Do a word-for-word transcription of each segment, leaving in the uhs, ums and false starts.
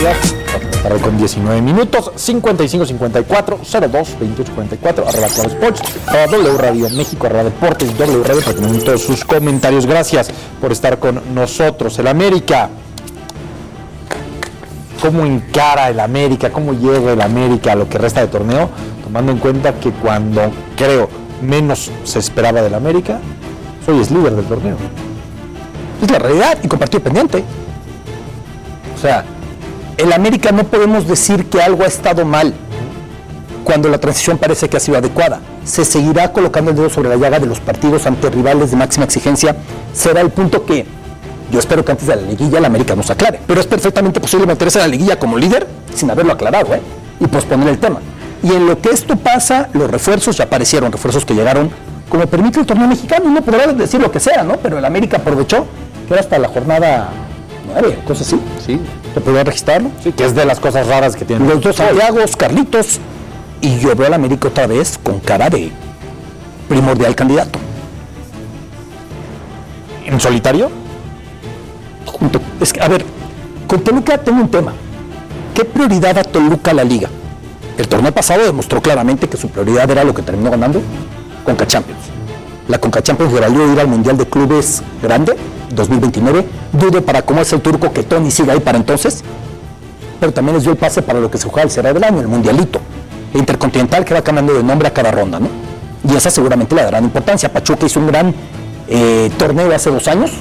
gracias. Para con diecinueve minutos, cincuenta y cinco cincuenta y cuatro cero dos veintiocho cuarenta y cuatro, arroba Claro Sports, arroba W Radio México, arroba Deportes, W Radio, para tener todos sus comentarios. Gracias por estar con nosotros. El América, ¿cómo encara el América? ¿Cómo llega el América a lo que resta de torneo? Tomando en cuenta que cuando, creo, menos se esperaba del América, hoy es líder del torneo. Es la realidad, y con partido pendiente. O sea, el América no podemos decir que algo ha estado mal cuando la transición parece que ha sido adecuada. Se seguirá colocando el dedo sobre la llaga de los partidos ante rivales de máxima exigencia. Será el punto que yo espero que antes de la liguilla el América nos aclare. Pero es perfectamente posible meterse a la liguilla como líder sin haberlo aclarado, ¿eh? Y posponer el tema. Y en lo que esto pasa, los refuerzos ya aparecieron, refuerzos que llegaron como permite el torneo mexicano. Uno podrá decir lo que sea, ¿no? Pero el América aprovechó que era hasta la jornada nueve, cosas así. Sí. ¿Se podía registrarlo? Sí, que es de las cosas raras que tienen. Los dos Santiagos, Carlitos, y yo veo al América otra vez con cara de primordial candidato. ¿En solitario? Junto, es que, a ver, con Toluca tengo un tema. ¿Qué prioridad da Toluca a la liga? El torneo pasado demostró claramente que su prioridad era lo que terminó ganando, Conca Champions. La Conca Champions le valió ir al Mundial de Clubes grande, dos mil veintinueve. Dudo para cómo es el turco que Tony siga ahí para entonces, pero también les dio el pase para lo que se juega al cerrar del año, el Mundialito, el Intercontinental, que va cambiando de nombre a cada ronda, ¿no? Y esa seguramente le darán importancia. Pachuca hizo un gran eh, torneo hace dos años.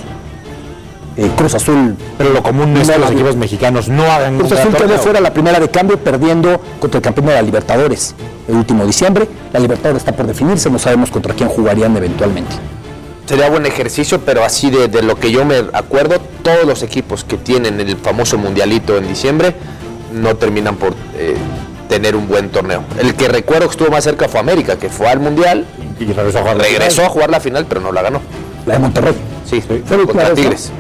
Eh, Cruz Azul, pero lo común es que los equipos mexicanos no hagan. Cruz Azul quedó fuera la primera de cambio, perdiendo contra el campeón de la Libertadores el último diciembre. La Libertadores está por definirse, no sabemos contra quién jugarían eventualmente. Sería buen ejercicio, pero así de, de lo que yo me acuerdo, todos los equipos que tienen el famoso mundialito en diciembre no terminan por eh, tener un buen torneo. El que recuerdo que estuvo más cerca fue América, que fue al mundial y regresó a jugar, regresó a jugar la final, pero no la ganó. La de Monterrey. Sí, sí, fue contra Tigres.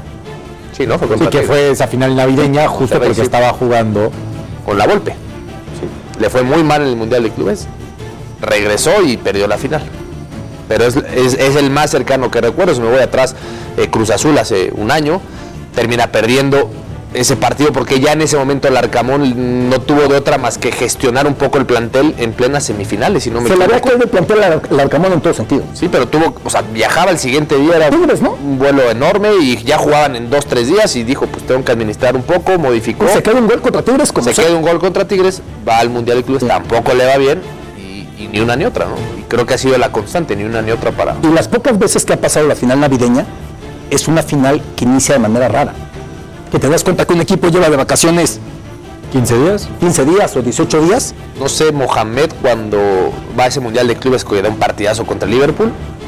Sí, ¿no? Fue sí, que fue esa final navideña justo porque sí, estaba jugando con la Volpe. Sí. Le fue muy mal en el Mundial de Clubes. Regresó y perdió la final. Pero es, es, es el más cercano que recuerdo. Si me voy atrás, eh, Cruz Azul hace un año termina perdiendo ese partido porque ya en ese momento el Arcamón no tuvo de otra más que gestionar un poco el plantel en plenas semifinales. Si no me Se le había caído el plantel al Arcamón en todo sentido. Sí, pero tuvo, o sea, viajaba el siguiente día, era Tigres, ¿no? un vuelo enorme y ya jugaban en dos, tres días y dijo, pues tengo que administrar un poco, modificó. Se queda un gol contra Tigres. Como se queda un gol contra Tigres, va al Mundial de Clubes, sí. Tampoco le va bien y, y ni una ni otra, ¿no? Y creo que ha sido la constante, ni una ni otra para... Y las pocas veces que ha pasado la final navideña, es una final que inicia de manera rara. Que te das cuenta que un equipo lleva de vacaciones quince días, quince días o dieciocho días. No sé, Mohamed cuando va a ese Mundial de Clubes que da un partidazo contra el Liverpool,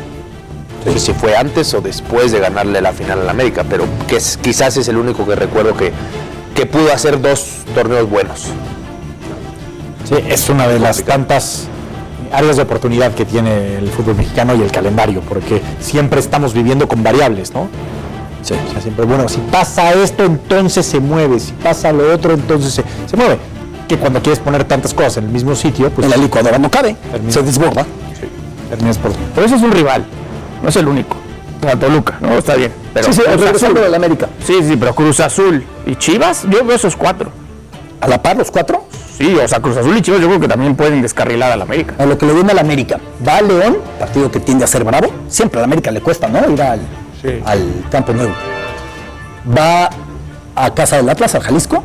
no sé si fue antes o después de ganarle la final al América, pero que es, quizás es el único que recuerdo que, que pudo hacer dos torneos buenos. Sí, es una de las tantas áreas de oportunidad que tiene el fútbol mexicano y el calendario, porque siempre estamos viviendo con variables, ¿no? Sí. O sea, siempre, bueno, si pasa esto, entonces se mueve, si pasa lo otro, entonces se, se mueve. Que cuando quieres poner tantas cosas en el mismo sitio, pues... En la licuadora no cabe, termina, se desborda. Sí, terminas por... Pero eso es un rival, no es el único. La Toluca, ¿no? Está bien. Pero sí, sí, regresando del América. Sí, sí, pero Cruz Azul y Chivas, yo veo esos cuatro. ¿A la par los cuatro? Sí, o sea, Cruz Azul y Chivas yo creo que también pueden descarrilar al América. A lo que le viene al América. Va a León, partido que tiende a ser bravo. Siempre al América le cuesta, ¿no? Ir al... Sí. al Campo Nuevo. Va a casa del Atlas, al Jalisco,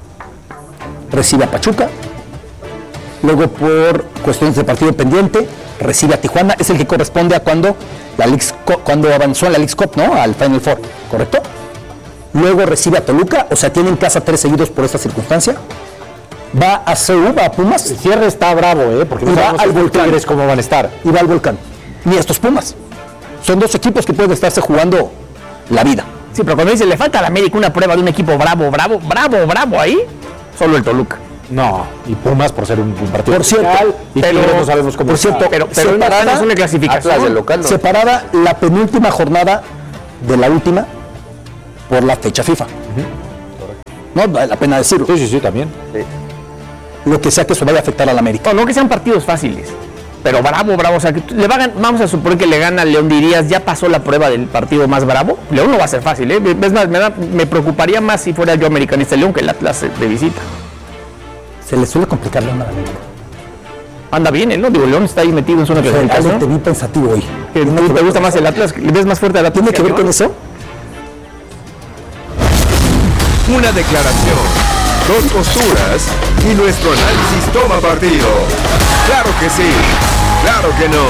recibe a Pachuca, luego por cuestiones de partido pendiente recibe a Tijuana, es el que corresponde a cuando la Leagues Cup, cuando avanzó en la Leagues Cup, ¿no? Al Final Four, ¿correcto? Luego recibe a Toluca, o sea, tiene en casa tres seguidos por esta circunstancia. Va a C U, va a Pumas. El cierre está bravo, ¿eh? Porque no va al Volcán. ¿Cómo van a estar? Y va al Volcán. Ni estos Pumas. Son dos equipos que pueden estarse jugando la vida. Sí, pero cuando dice le falta a la América una prueba de un equipo bravo, bravo, bravo, bravo ahí, solo el Toluca. No, y Pumas por ser un, un partido. Por cierto, local, y pero, no sabemos cómo por cierto, pero, pero separada, es una clasificación del local, ¿no? Separada la penúltima jornada de la última por la fecha FIFA. Uh-huh. No vale la pena decirlo. Sí, sí, sí, también. Sí. Lo que sea que eso vaya a afectar a la América. No, no que sean partidos fáciles. pero bravo, bravo. O sea, que le va a, vamos a suponer que le gana a León, dirías, ya pasó la prueba del partido más bravo. León no va a ser fácil, ¿eh? Es más, me, da, me preocuparía más si fuera yo americanista León que el Atlas de visita. Se le suele complicar León a la América. Anda bien, ¿eh? ¿No? Digo, León está ahí metido en zona de clasificación. Te vi pensativo hoy. ¿Te, te gusta más el Atlas? ¿Le ves más fuerte al Atlas? ¿Tiene que ver con eso? Una declaración, dos posturas y nuestro análisis toma partido. Claro que sí, claro que no.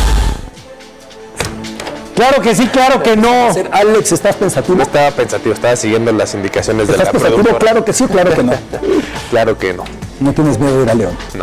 Claro que sí, claro que no. Alex, ¿estás pensativo? No estaba pensativo, estaba siguiendo las indicaciones de la ¿Estás pensativo? productora. Claro que sí, claro que no. Claro que no. No tienes miedo de ir a León. No.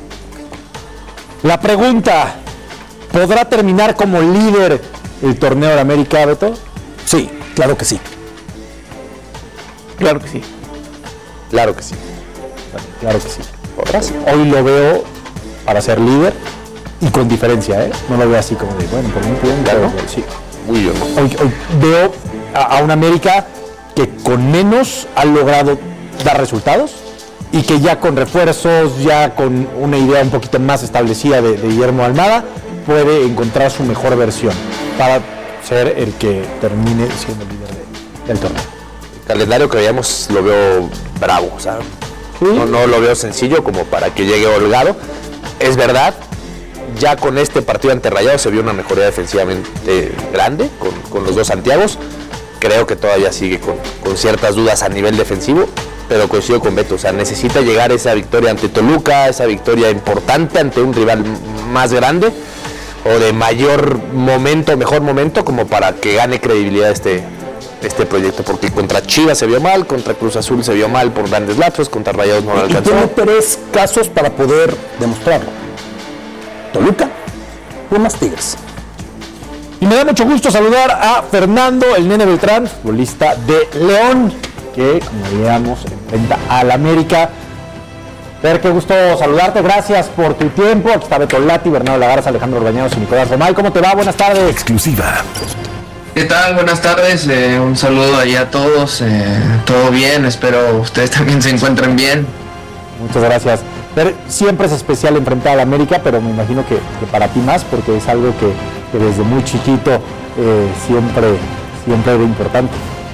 La pregunta, ¿podrá terminar como líder el torneo de América, Beto? Sí, claro que sí. Claro que sí. Claro que sí. Claro que sí. ¿Podrás? Hoy lo veo para ser líder y con diferencia, ¿eh? No lo veo así como de, bueno, por muy bien, Claro. pero sí. Uy, yo no. Hoy, hoy veo a, a un América que con menos ha logrado dar resultados y que ya con refuerzos, ya con una idea un poquito más establecida de, de Guillermo Almada, puede encontrar su mejor versión para ser el que termine siendo líder de, del torneo. El calendario que veíamos lo veo bravo, o sea, ¿Sí? no, no lo veo sencillo como para que llegue holgado. Es verdad, ya con este partido ante Rayados se vio una mejoría defensivamente grande con, con los dos Santiagos. Creo que todavía sigue con, con ciertas dudas a nivel defensivo, pero coincido con Beto, o sea, necesita llegar esa victoria ante Toluca, esa victoria importante ante un rival más grande o de mayor momento, mejor momento, como para que gane credibilidad este, este proyecto, porque contra Chivas se vio mal, contra Cruz Azul se vio mal por grandes lapsos, contra Rayados no lo Y alcanzó. tiene tres casos para poder demostrarlo. Toluca, Pumas, Tigres. Y me da mucho gusto saludar a Fernando, el Nene Beltrán, futbolista de León, que, como veíamos, enfrenta al América. Fer, qué gusto saludarte, gracias por tu tiempo. Aquí está Beto Lati, Bernardo Lagares, Alejandro Orbañanos y Nicolás Romay. ¿Cómo te va? Buenas tardes. Exclusiva. ¿Qué tal? Buenas tardes, eh, un saludo ahí a todos, eh, todo bien, espero ustedes también se encuentren bien. Muchas gracias. Fer, siempre es especial enfrentar al América, pero me imagino que, que para ti más, porque es algo que, que desde muy chiquito eh, siempre, siempre era importante.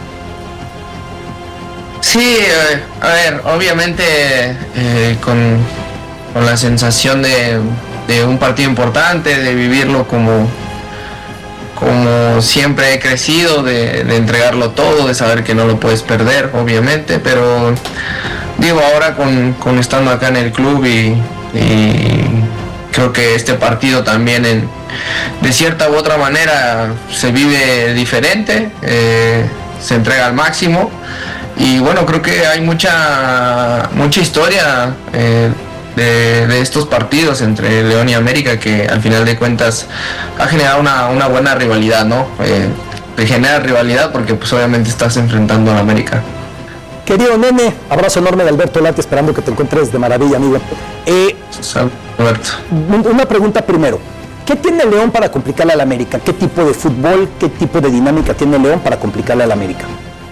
Sí, eh, a ver, obviamente eh, con, con la sensación de, de un partido importante, de vivirlo como, como siempre he crecido, de, de entregarlo todo, de saber que no lo puedes perder, obviamente, pero digo, ahora con, con estando acá en el club y, y creo que este partido también en, de cierta u otra manera se vive diferente, eh, se entrega al máximo. Y bueno, creo que hay mucha mucha historia eh, de, de estos partidos entre León y América que al final de cuentas ha generado una, una buena rivalidad, ¿no? Eh, te genera rivalidad porque pues obviamente estás enfrentando a América. Querido Nene, abrazo enorme de Alberto Lati, esperando que te encuentres de maravilla, amigo. Eh, Salud, Roberto. una pregunta primero. ¿Qué tiene León para complicarle al América? ¿Qué tipo de fútbol, qué tipo de dinámica tiene León para complicarle al América?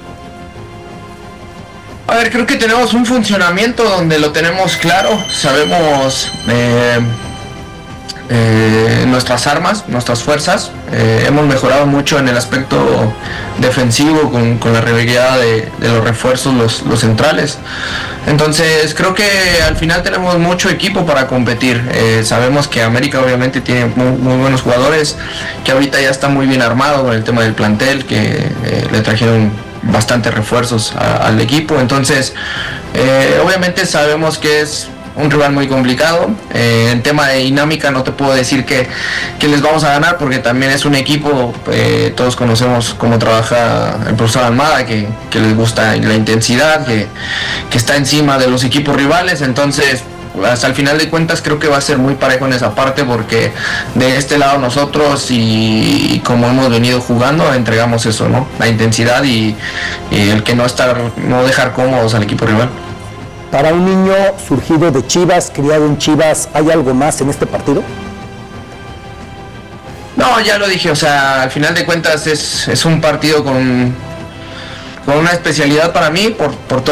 A ver, creo que tenemos un funcionamiento donde lo tenemos claro, sabemos eh, eh, nuestras armas, nuestras fuerzas, eh, hemos mejorado mucho en el aspecto defensivo con, con la regularidad de, de los refuerzos, los, los centrales. Entonces creo que al final tenemos mucho equipo para competir. Eh, sabemos que América obviamente tiene muy, muy buenos jugadores, que ahorita ya está muy bien armado con el tema del plantel, que eh, le trajeron bastantes refuerzos a, al equipo, entonces eh, obviamente sabemos que es un rival muy complicado. Eh, en tema de dinámica no te puedo decir que, que les vamos a ganar porque también es un equipo, eh, todos conocemos cómo trabaja el profesor Almada, que, que les gusta la intensidad, que, que está encima de los equipos rivales, entonces hasta el final de cuentas creo que va a ser muy parejo en esa parte porque de este lado nosotros y, y como hemos venido jugando entregamos eso, ¿no? La intensidad y, y el que no estar, no dejar cómodos al equipo rival. Para un niño surgido de Chivas, criado en Chivas, ¿hay algo más en este partido? No, ya lo dije, o sea, al final de cuentas es, es un partido con, con una especialidad para mí por, por todo